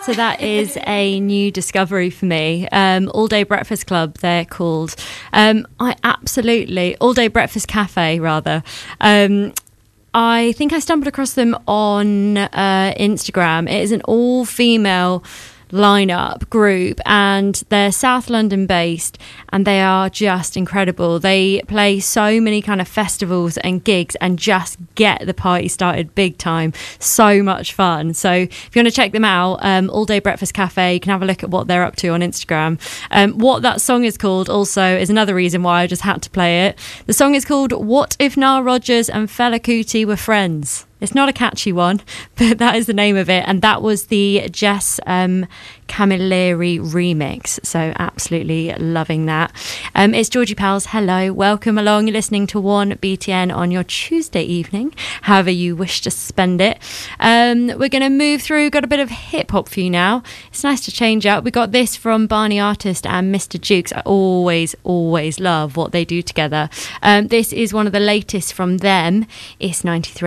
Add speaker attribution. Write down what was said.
Speaker 1: So that is a new discovery for me. All Day Breakfast Club, they're called. All Day Breakfast Cafe, rather. I think I stumbled across them on Instagram. It is an all-female lineup group, and they're South London based, and they are just incredible. They play so many kind of festivals and gigs and just get the party started big time. So much fun. So if you want to check them out, All Day Breakfast Cafe, you can have a look at what they're up to on Instagram. What that song is called also is another reason why I just had to play it. The song is called What If Nile Rodgers and Fela Kuti Were Friends. It's not a catchy one, but that is the name of it. And that was the Jess Camilleri remix. So absolutely loving that. It's Georgie Pals. Hello, welcome along. You're listening to 1BTN on your Tuesday evening, however you wish to spend it. We're going to move through, got a bit of hip hop for you now. It's nice to change up. We got this from Barney Artist and Mr. Jukes. I always love what they do together. This is one of the latest from them. It's 93.